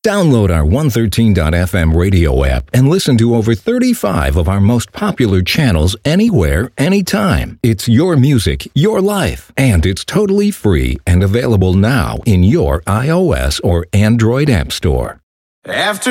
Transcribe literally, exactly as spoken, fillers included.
Download our one thirteen dot f m radio app and listen to over thirty-five of our most popular channels anywhere, anytime. It's your music, your life, and it's totally free and available now in your iOS or Android app store. After